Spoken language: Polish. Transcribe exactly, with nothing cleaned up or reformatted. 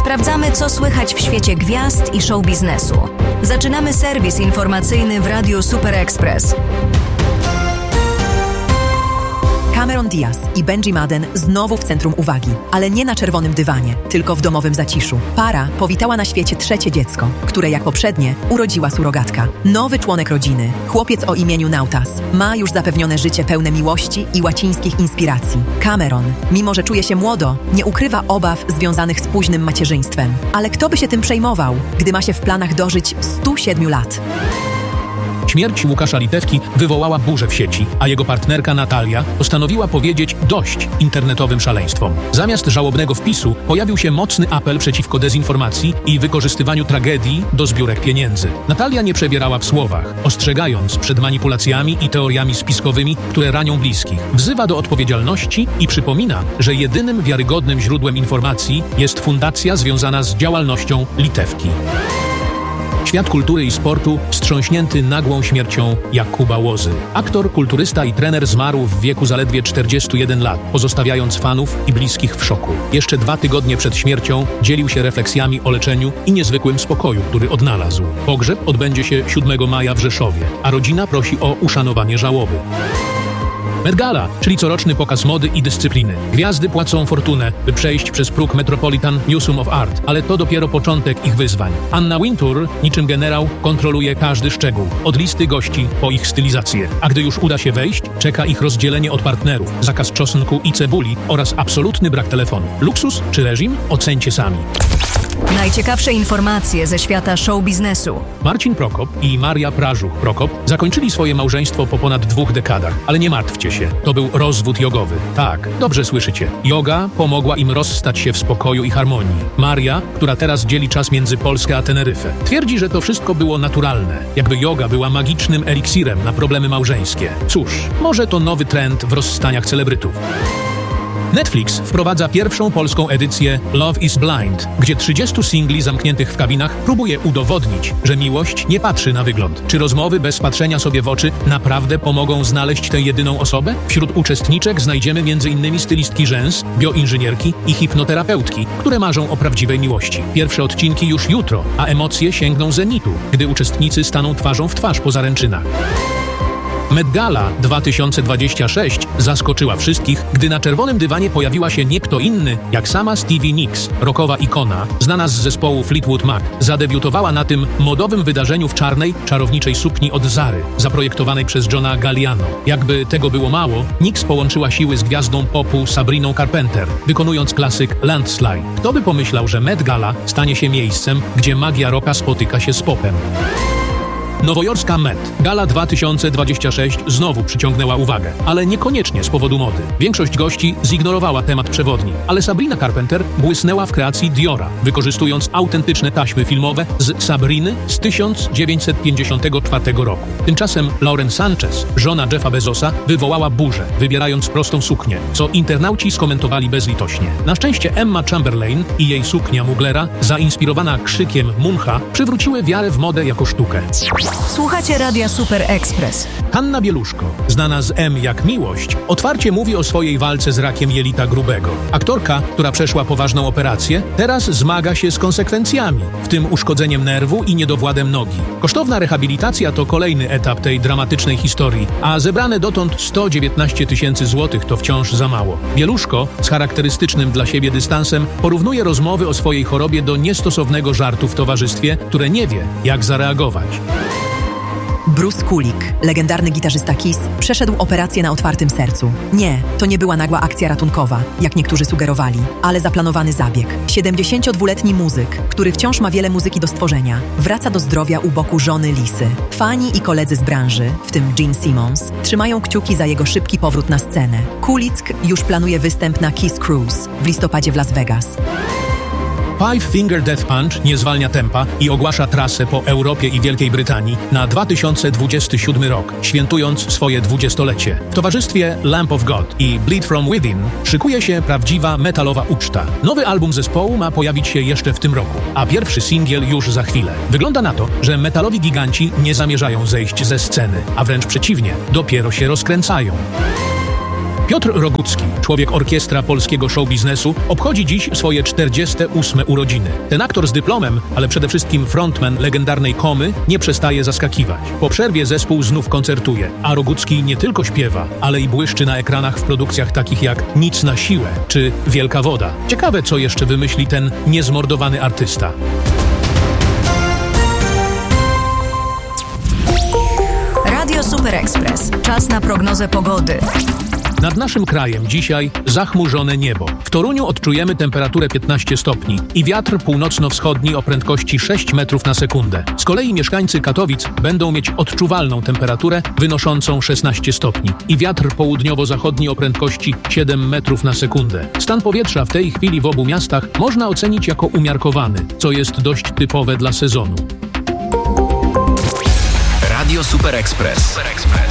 Sprawdzamy, co słychać w świecie gwiazd i show biznesu. Zaczynamy serwis informacyjny w Radiu Super Express. Cameron Diaz i Benji Madden znowu w centrum uwagi, ale nie na czerwonym dywanie, tylko w domowym zaciszu. Para powitała na świecie trzecie dziecko, które jak poprzednie urodziła surogatka. Nowy członek rodziny, chłopiec o imieniu Nautas, ma już zapewnione życie pełne miłości i łacińskich inspiracji. Cameron, mimo że czuje się młodo, nie ukrywa obaw związanych z późnym macierzyństwem. Ale kto by się tym przejmował, gdy ma się w planach dożyć stu siedmiu lat? Śmierć Łukasza Litewki wywołała burzę w sieci, a jego partnerka Natalia postanowiła powiedzieć dość internetowym szaleństwom. Zamiast żałobnego wpisu pojawił się mocny apel przeciwko dezinformacji i wykorzystywaniu tragedii do zbiórek pieniędzy. Natalia nie przebierała w słowach, ostrzegając przed manipulacjami i teoriami spiskowymi, które ranią bliskich. Wzywa do odpowiedzialności i przypomina, że jedynym wiarygodnym źródłem informacji jest fundacja związana z działalnością Litewki. Świat kultury i sportu wstrząśnięty nagłą śmiercią Jakuba Łozy. Aktor, kulturysta i trener zmarł w wieku zaledwie czterdziestu jeden lat, pozostawiając fanów i bliskich w szoku. Jeszcze dwa tygodnie przed śmiercią dzielił się refleksjami o leczeniu i niezwykłym spokoju, który odnalazł. Pogrzeb odbędzie się siódmego maja w Rzeszowie, a rodzina prosi o uszanowanie żałoby. Met Gala, czyli coroczny pokaz mody i dyscypliny. Gwiazdy płacą fortunę, by przejść przez próg Metropolitan Museum of Art, ale to dopiero początek ich wyzwań. Anna Wintour, niczym generał, kontroluje każdy szczegół, od listy gości po ich stylizację. A gdy już uda się wejść, czeka ich rozdzielenie od partnerów, zakaz czosnku i cebuli oraz absolutny brak telefonu. Luksus czy reżim? Ocencie sami. Najciekawsze informacje ze świata show biznesu. Marcin Prokop i Maria Prażuch-Prokop zakończyli swoje małżeństwo po ponad dwóch dekadach, ale nie martwcie się, to był rozwód jogowy. Tak, dobrze słyszycie. Joga pomogła im rozstać się w spokoju i harmonii. Maria, która teraz dzieli czas między Polskę a Teneryfę, twierdzi, że to wszystko było naturalne, jakby joga była magicznym eliksirem na problemy małżeńskie. Cóż, może to nowy trend w rozstaniach celebrytów. Netflix wprowadza pierwszą polską edycję Love is Blind, gdzie trzydziestu singli zamkniętych w kabinach próbuje udowodnić, że miłość nie patrzy na wygląd. Czy rozmowy bez patrzenia sobie w oczy naprawdę pomogą znaleźć tę jedyną osobę? Wśród uczestniczek znajdziemy między innymi stylistki rzęs, bioinżynierki i hipnoterapeutki, które marzą o prawdziwej miłości. Pierwsze odcinki już jutro, a emocje sięgną zenitu, gdy uczestnicy staną twarzą w twarz po zaręczynach. Met Gala dwa tysiące dwudziesty szósty zaskoczyła wszystkich, gdy na czerwonym dywanie pojawiła się nie kto inny, jak sama Stevie Nicks, rockowa ikona, znana z zespołu Fleetwood Mac. Zadebiutowała na tym modowym wydarzeniu w czarnej, czarowniczej sukni od Zary, zaprojektowanej przez Johna Galliano. Jakby tego było mało, Nicks połączyła siły z gwiazdą popu Sabriną Carpenter, wykonując klasyk Landslide. Kto by pomyślał, że Met Gala stanie się miejscem, gdzie magia rocka spotyka się z popem? Nowojorska Met Gala dwa tysiące dwudziesty szósty znowu przyciągnęła uwagę, ale niekoniecznie z powodu mody. Większość gości zignorowała temat przewodni, ale Sabrina Carpenter błysnęła w kreacji Diora, wykorzystując autentyczne taśmy filmowe z Sabriny z tysiąc dziewięćset pięćdziesiątego czwartego roku. Tymczasem Lauren Sanchez, żona Jeffa Bezosa, wywołała burzę, wybierając prostą suknię, co internauci skomentowali bezlitośnie. Na szczęście Emma Chamberlain i jej suknia Muglera, zainspirowana krzykiem Muncha, przywróciły wiarę w modę jako sztukę. Słuchacie Radia Super Express. Hanna Bieluszko, znana z M jak Miłość, otwarcie mówi o swojej walce z rakiem jelita grubego. Aktorka, która przeszła poważną operację, teraz zmaga się z konsekwencjami, w tym uszkodzeniem nerwu i niedowładem nogi. Kosztowna rehabilitacja to kolejny etap tej dramatycznej historii, a zebrane dotąd sto dziewiętnaście tysięcy złotych to wciąż za mało. Bieluszko, z charakterystycznym dla siebie dystansem, porównuje rozmowy o swojej chorobie do niestosownego żartu w towarzystwie, które nie wie, jak zareagować. Bruce Kulick, legendarny gitarzysta Kiss, przeszedł operację na otwartym sercu. Nie, to nie była nagła akcja ratunkowa, jak niektórzy sugerowali, ale zaplanowany zabieg. siedemdziesięciodwuletni muzyk, który wciąż ma wiele muzyki do stworzenia, wraca do zdrowia u boku żony Lisy. Fani i koledzy z branży, w tym Gene Simmons, trzymają kciuki za jego szybki powrót na scenę. Kulick już planuje występ na Kiss Cruise w listopadzie w Las Vegas. Five Finger Death Punch nie zwalnia tempa i ogłasza trasę po Europie i Wielkiej Brytanii na dwa tysiące dwudziesty siódmy rok, świętując swoje dwudziestolecie. W towarzystwie Lamp of God i Bleed From Within szykuje się prawdziwa metalowa uczta. Nowy album zespołu ma pojawić się jeszcze w tym roku, a pierwszy singiel już za chwilę. Wygląda na to, że metalowi giganci nie zamierzają zejść ze sceny, a wręcz przeciwnie, dopiero się rozkręcają. Piotr Rogucki, człowiek orkiestra polskiego show biznesu, obchodzi dziś swoje czterdzieste ósme urodziny. Ten aktor z dyplomem, ale przede wszystkim frontman legendarnej Komy, nie przestaje zaskakiwać. Po przerwie zespół znów koncertuje, a Rogucki nie tylko śpiewa, ale i błyszczy na ekranach w produkcjach takich jak Nic na siłę czy Wielka woda. Ciekawe, co jeszcze wymyśli ten niezmordowany artysta. Radio Super Express. Czas na prognozę pogody. Nad naszym krajem dzisiaj zachmurzone niebo. W Toruniu odczujemy temperaturę piętnaście stopni i wiatr północno-wschodni o prędkości sześć metrów na sekundę. Z kolei mieszkańcy Katowic będą mieć odczuwalną temperaturę wynoszącą szesnaście stopni i wiatr południowo-zachodni o prędkości siedem metrów na sekundę. Stan powietrza w tej chwili w obu miastach można ocenić jako umiarkowany, co jest dość typowe dla sezonu. Radio Super Express.